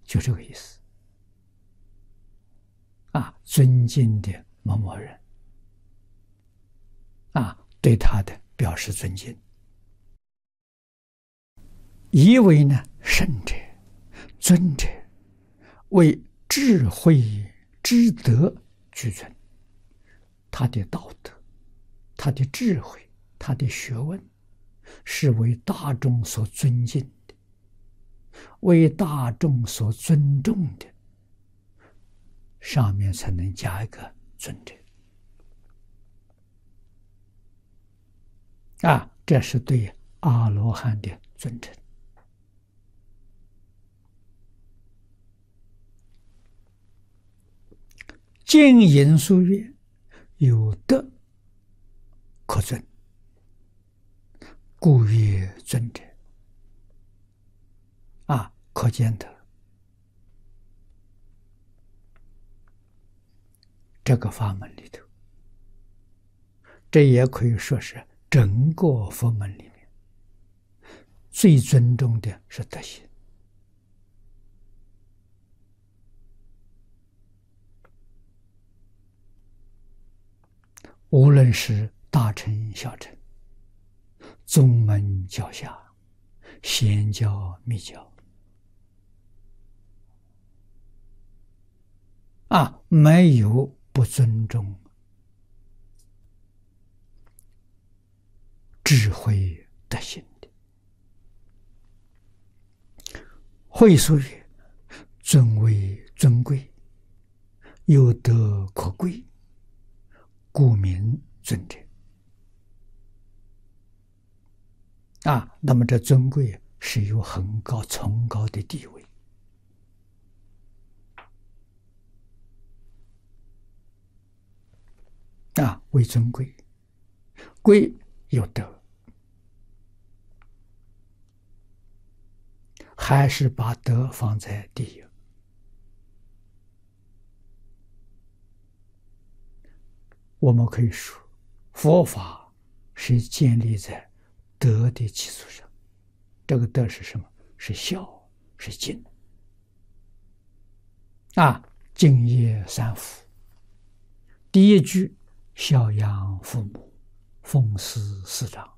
就这个意思。尊敬的某某人，对他的表示尊敬。以为呢，圣者、尊者，为智慧之德具尊。他的道德、他的智慧、他的学问，是为大众所尊敬的，为大众所尊重的，上面才能加一个尊者。这是对阿罗汉的尊称。净言书曰：有德可尊，故曰尊者。可见的这个法门里头，这也可以说是整个佛门里面最尊重的是德行。无论是大乘小乘、宗门教下、显教密教，没有不尊重智慧德行的。会所曰：尊为尊贵，有德可贵，故名尊者。那么这尊贵是有很高崇高的地位。为尊贵，贵有德，还是把德放在第一。我们可以说，佛法是建立在德的基础上。这个德是什么？是孝，是敬。敬业三福。第一句，孝养父母，奉事师长。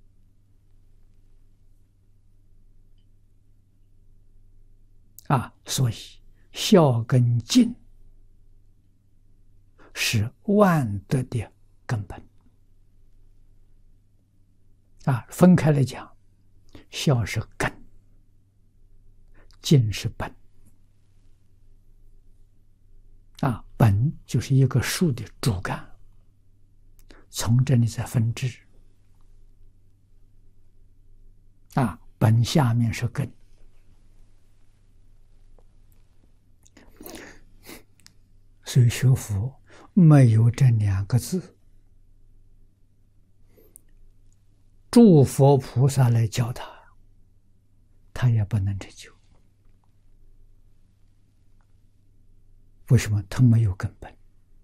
所以孝跟敬是万德的根本。分开来讲，孝是根，敬是本。本就是一个树的主干，从这里再分支。本下面是根。所以学佛没有这两个字，诸佛菩萨来教他，他也不能成就。为什么？他没有根本。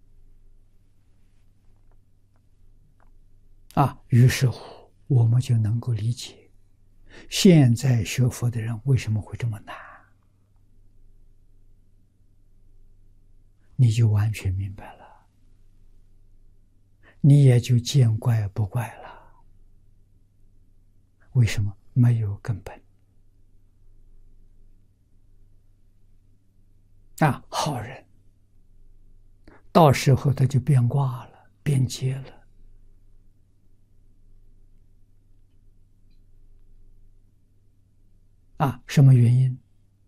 于是乎我们就能够理解现在学佛的人为什么会这么难，你就完全明白了，你也就见怪不怪了。为什么？没有根本。好人到时候他就变卦了，变阶了。什么原因？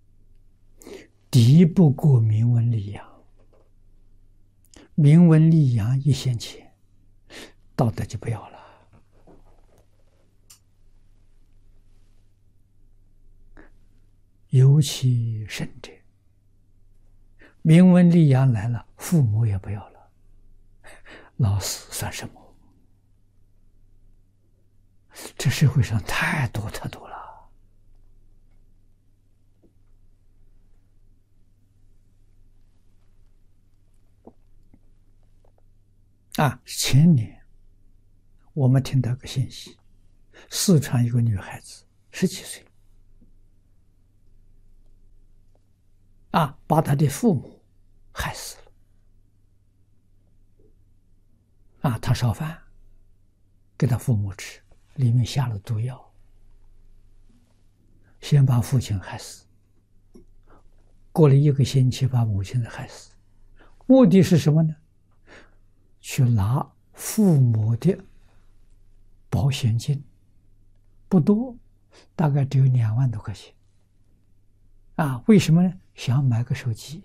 敌不过名闻利养，名闻利养一现前，道德就不要了。尤其甚者，名闻利养来了，父母也不要了，老死算什么？这社会上太多太多了。前年我们听到个信息，四川一个女孩子17岁， 把他的父母害死了。他烧饭给他父母吃，里面下了毒药，先把父亲害死，过了1个星期把母亲害死。目的是什么呢？去拿父母的保险金，不多，大概只有2万多块钱。为什么呢？想买个手机。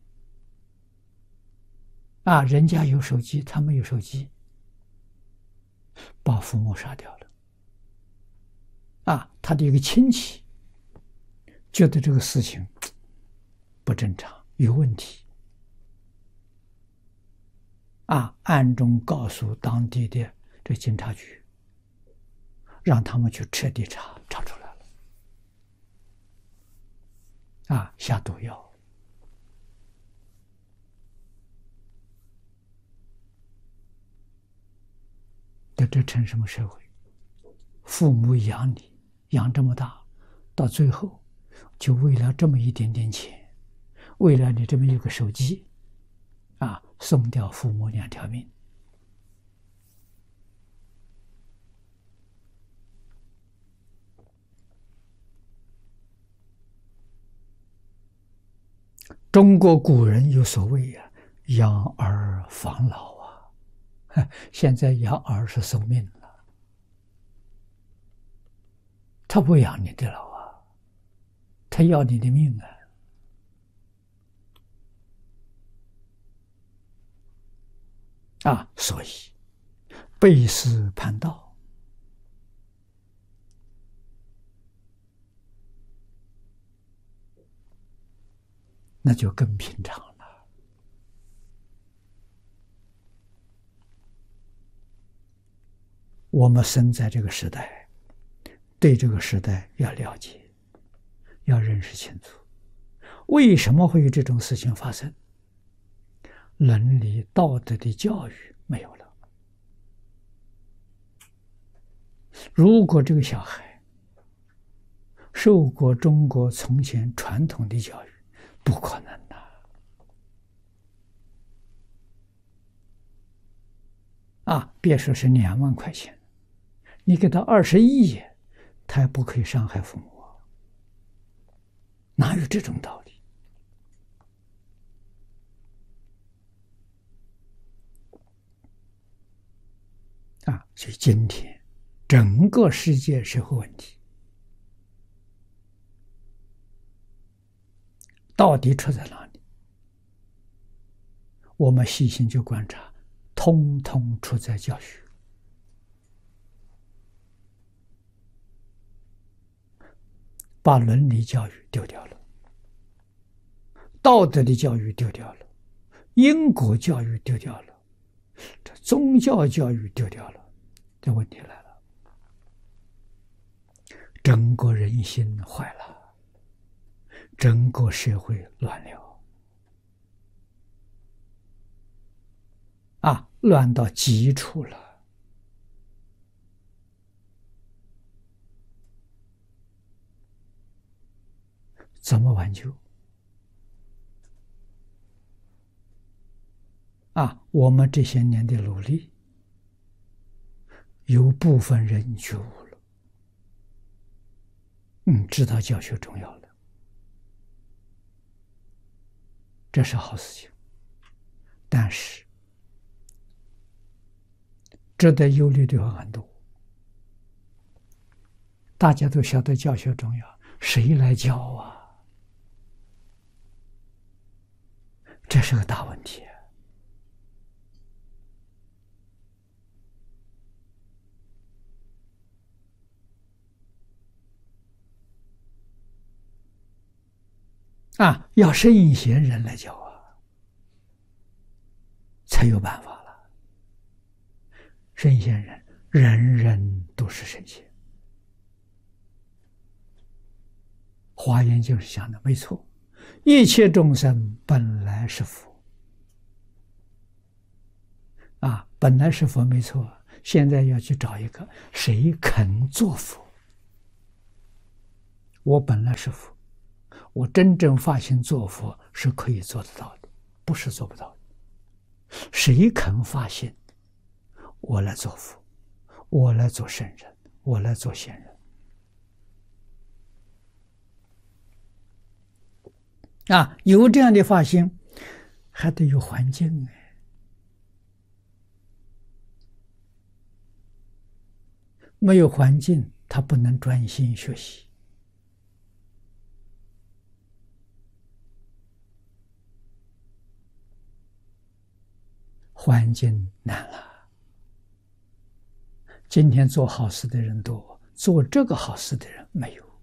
人家有手机，他没有手机，把父母杀掉了。他的一个亲戚觉得这个事情不正常，有问题。暗中告诉当地的这警察局，让他们去彻底查，查出来了。下毒药。这成什么社会？父母养你，养这么大，到最后就为了这么一点点钱，为了你这么一个手机，送掉父母2条命。中国古人有所谓养儿防老现在养儿是送命了，他不养你的老他要你的命所以背师叛道，那就更平常了。我们生在这个时代，对这个时代要了解，要认识清楚，为什么会有这种事情发生？伦理道德的教育没有了。如果这个小孩受过中国从前传统的教育，不可能别说是2万块钱，你给他20亿，他也不可以伤害父母哪有这种道理？所以今天整个世界社会问题到底出在哪里？我们细心去观察，通通出在教学。把伦理教育丢掉了，道德的教育丢掉了，因果教育丢掉了，这宗教教育丢掉了，这问题来了，整个人心坏了，整个社会乱了，乱到极处了。怎么挽救？我们这些年的努力，有部分人觉悟了，知道教学重要了，这是好事情。但是值得忧虑的地方很多。大家都晓得教学重要，谁来教这是个大问题。要圣贤人来教才有办法了。圣贤人，人人都是圣贤。华严就是讲的没错，一切众生本来是佛本来是佛没错，现在要去找一个谁肯做佛。我本来是佛， 我真正发心做佛是可以做得到的，不是做不到的。谁肯发心，我来做佛，我来做圣人，我来做贤人啊！有这样的发心，还得有环境哎。没有环境，他不能专心学习。环境难了。今天做好事的人多，做这个好事的人没有。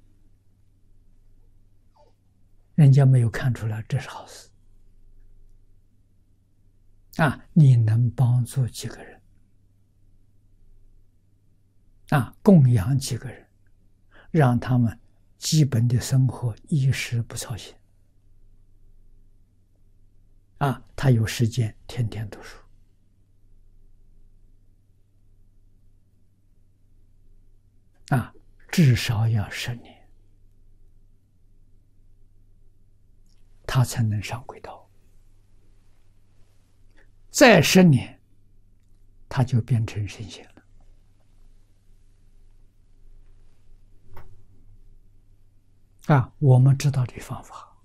人家没有看出来这是好事啊！你能帮助几个人啊？供养几个人，让他们基本的生活衣食不操心啊！他有时间天天读书啊，至少要10年，他才能上轨道。再10年，他就变成神仙了。啊，我们知道这方法，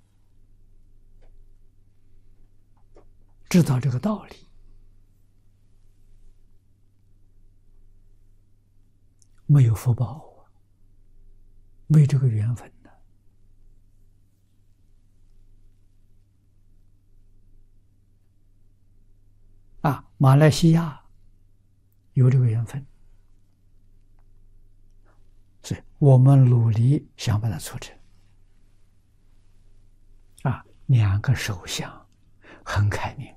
知道这个道理，没有福报，没这个缘分的。啊，马来西亚有这个缘分，所以我们努力想把它促成。啊，2个首相很开明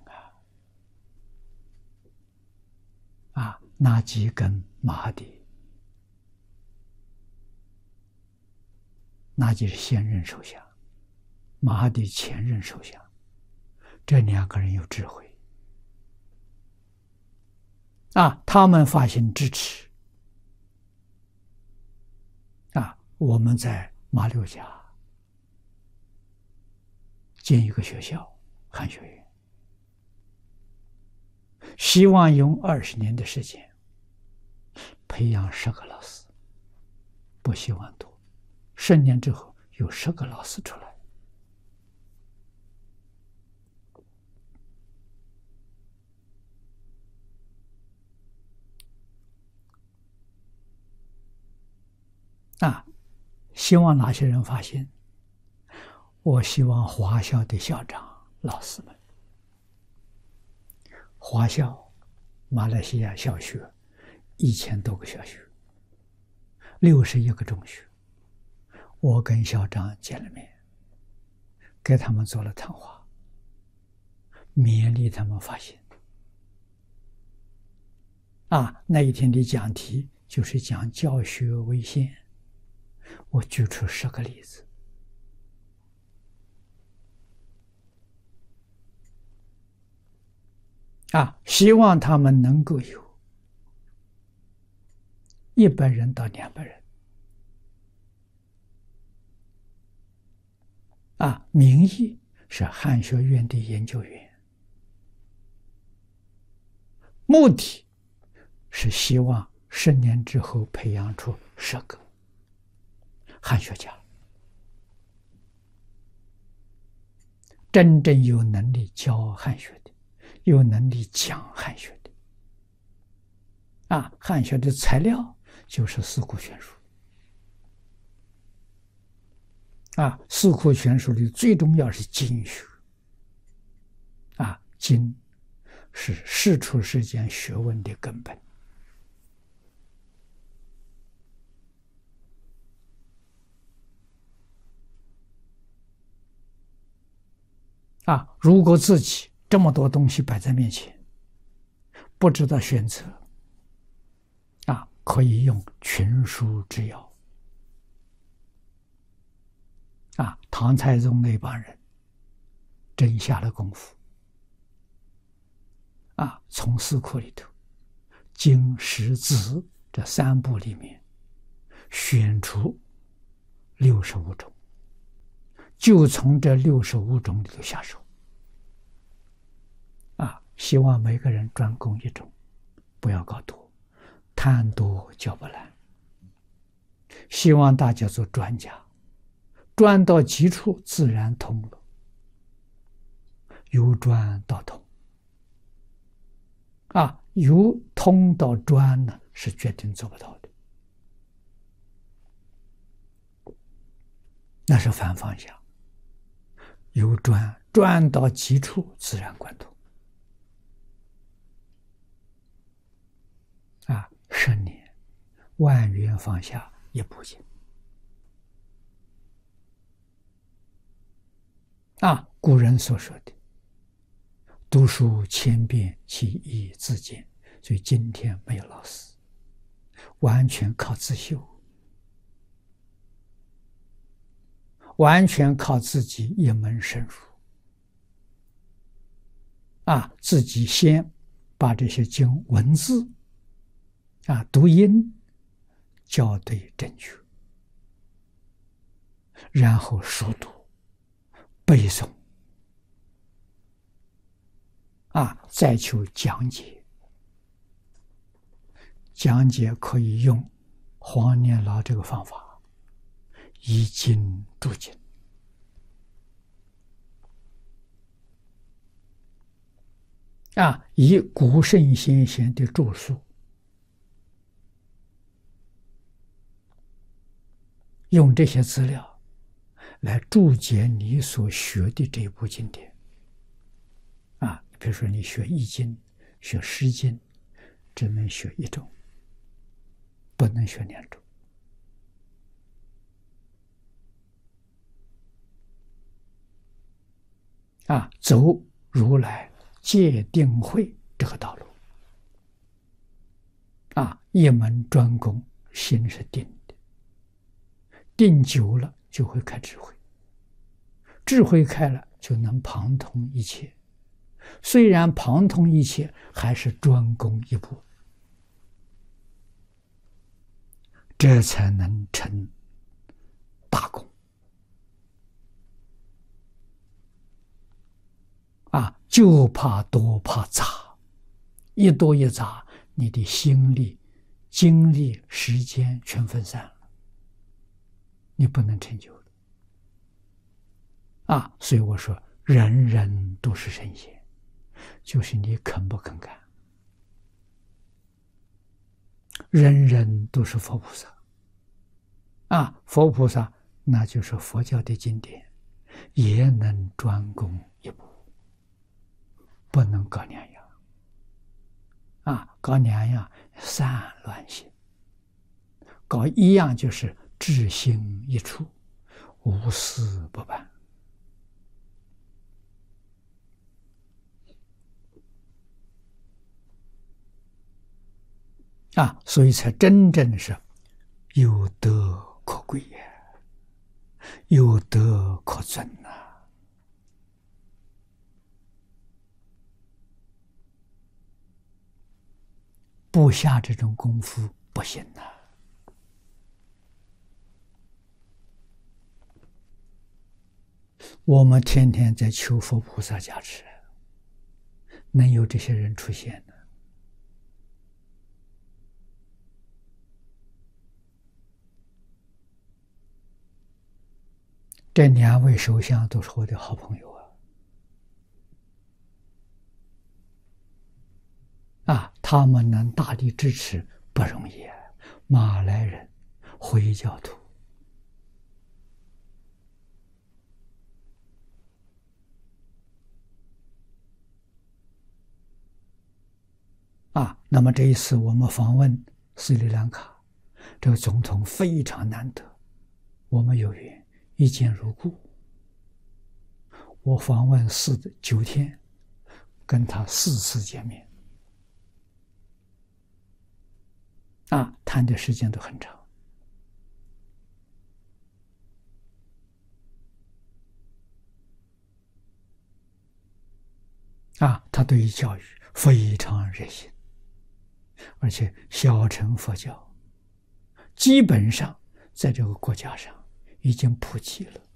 啊，纳吉跟马哈迪，纳吉是现任首相，马哈迪前任首相，这2个人有智慧啊，他们发心支持啊，我们在马六甲建一个学校，汉学院，希望用20年的时间培养10个老师，不希望多，10年之后有10个老师出来。啊，希望哪些人发现？我希望华校的校长、老师们，华校，马来西亚小学1000多个小学，61个中学，我跟校长见了面，给他们做了谈话，勉励他们发心。啊，那一天的讲题就是讲教学为先，我举出10个例子。啊，希望他们能够有100人到200人。啊，名义是汉学院的研究员，目的是希望10年之后培养出10个汉学家，真正有能力教汉学的，有能力讲汉学的。啊，汉学的材料就是四库全书。啊，四库全书里最重要是经学。啊，经是世出世间学问的根本。啊，如果自己这么多东西摆在面前，不知道选择，啊，可以用群书之要。啊，唐太宗那帮人真下了功夫。啊，从四库里头，经史子这3部里面，选出65种， 就从这65种里头下手。希望每个人专攻一种，不要搞多，贪多叫不来。希望大家做专家，专到极处自然通了，由专到通。由通到专呢，是决定做不到的，那是反方向。由专到极处自然贯通。10年万缘放下一部经。古人所说的读书千遍，其义自见。所以今天没有老师，完全靠自修，完全靠自己一门深入。自己先把这些经文字读音校对正确，然后熟读背诵，再求讲解。讲解可以用黄念老这个方法，以经注经。以古圣先贤的著述，用这些资料来注解你所学的这部经典。比如说你学易经、学诗经，只能学一种，不能学2种。走如来戒定慧这个道路。一门专攻，心是定的，定久了就会开智慧，智慧开了就能旁通一切。虽然旁通一切，还是专攻一部，这才能成大功。就怕多怕杂，一多一杂，你的心力、精力、时间全分散了，你不能成就了。所以我说，人人都是神仙，就是你肯不肯干。人人都是佛菩萨，佛菩萨那就是佛教的经典，也能专攻一部，不能搞2样。搞2样散乱心，搞1样就是志心一处，无私不办。所以才真正是有德可贵也，有德可尊呐。不下这种功夫不行呐。我们天天在求佛菩萨加持，能有这些人出现呢？这2位首相都是我的好朋友他们能大力支持不容易马来人、回教徒那么这一次我们访问斯里兰卡，这个总统非常难得，我们有缘一见如故。我访问9天，跟他4次见面，谈的时间都很长。他对于教育非常热心，而且小乘佛教基本上在这个国家上已经普及了。